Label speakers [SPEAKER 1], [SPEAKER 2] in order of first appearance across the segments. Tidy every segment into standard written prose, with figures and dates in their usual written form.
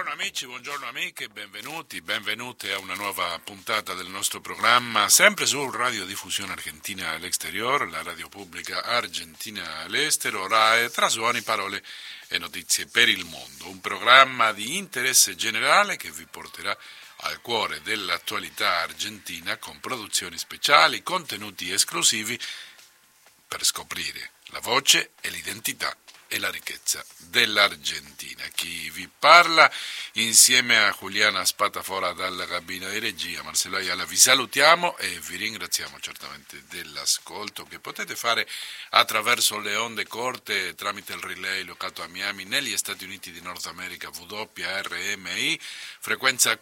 [SPEAKER 1] Buongiorno amici, buongiorno amiche, benvenute a una nuova puntata del nostro programma, sempre su Radiodiffusione Argentina all'Exterior, la radio pubblica argentina all'estero, RAE, tra suoni, parole e notizie per il mondo. Un programma di interesse generale che vi porterà al cuore dell'attualità argentina con produzioni speciali, contenuti esclusivi per scoprire la voce e l'identità e la ricchezza dell'Argentina. Chi vi parla insieme a Juliana Spatafora dalla cabina di regia, Marcello Ayala, vi salutiamo e vi ringraziamo certamente dell'ascolto che potete fare attraverso le onde corte tramite il relay locato a Miami negli Stati Uniti di Nord America, WRMI, frequenza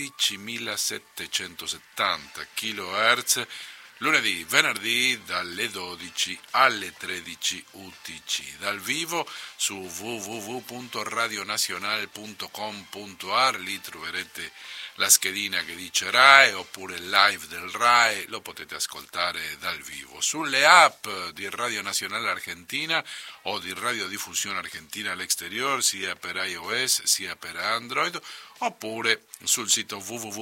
[SPEAKER 1] 15.770 kHz, lunedì, venerdì dalle 12 alle 13 UTC, dal vivo su www.radionacional.com.ar, lì troverete la schedina che dice RAE oppure live del RAE, lo potete ascoltare dal vivo. Sulle app di Radio Nazionale Argentina o di Radiodiffusione Argentina all'Exterior, sia per iOS sia per Android, oppure sul sito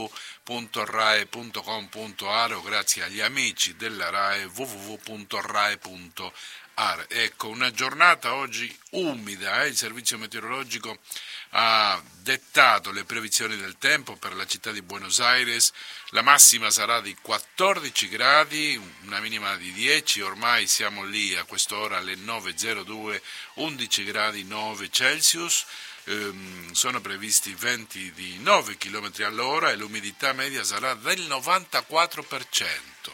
[SPEAKER 1] www.rae.com.ar o grazie agli amici della RAE www.rae.ar. Ecco, una giornata oggi umida, il servizio meteorologico ha dettato le previsioni del tempo per la città di Buenos Aires. La massima sarà di 14 gradi, una minima di 10, ormai siamo lì a quest'ora alle 9.02, 11 gradi 9 Celsius. Sono previsti venti di 9 km all'ora e l'umidità media sarà del 94%.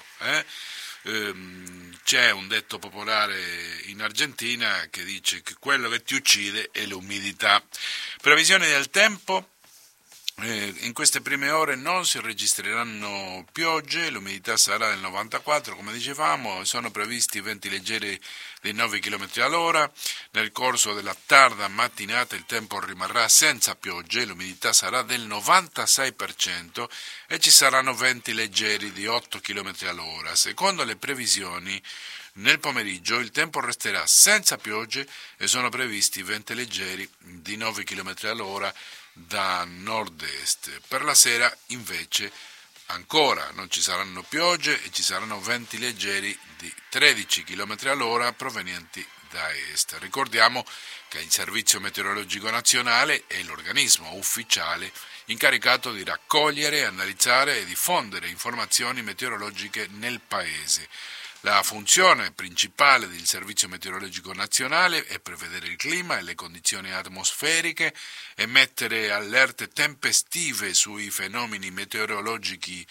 [SPEAKER 1] C'è un detto popolare in Argentina che dice che quello che ti uccide è l'umidità. Previsioni del tempo. In queste prime ore non si registreranno piogge, l'umidità sarà del 94, come dicevamo, sono previsti venti leggeri di 9 km all'ora. Nel corso della tarda mattinata il tempo rimarrà senza piogge, l'umidità sarà del 96% e ci saranno venti leggeri di 8 km all'ora. Secondo le previsioni, nel pomeriggio il tempo resterà senza piogge e sono previsti venti leggeri di 9 km all'ora da nord-est. Per la sera invece ancora non ci saranno piogge e ci saranno venti leggeri di 13 km all'ora provenienti da est. Ricordiamo che il Servizio Meteorologico Nazionale è l'organismo ufficiale incaricato di raccogliere, analizzare e diffondere informazioni meteorologiche nel Paese. La funzione principale del Servizio Meteorologico Nazionale è prevedere il clima e le condizioni atmosferiche, emettere allerte tempestive sui fenomeni meteorologici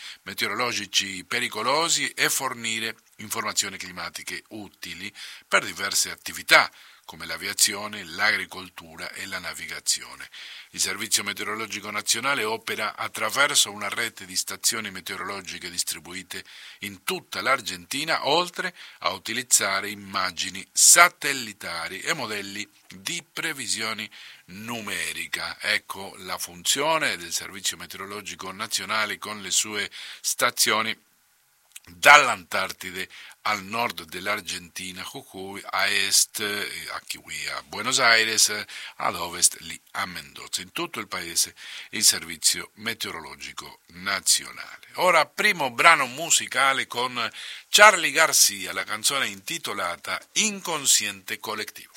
[SPEAKER 1] pericolosi e fornire informazioni climatiche utili per diverse attività come l'aviazione, l'agricoltura e la navigazione. Il Servizio Meteorologico Nazionale opera attraverso una rete di stazioni meteorologiche distribuite in tutta l'Argentina, oltre a utilizzare immagini satellitari e modelli di previsioni numerica. Ecco la funzione del Servizio Meteorologico Nazionale con le sue stazioni dall'Antartide al nord dell'Argentina, Jujuy, a est, qui a Buenos Aires, ad ovest lì a Mendoza. In tutto il paese il Servizio Meteorologico Nazionale. Ora primo brano musicale con Charly Garcia, la canzone intitolata Inconsciente Colectivo.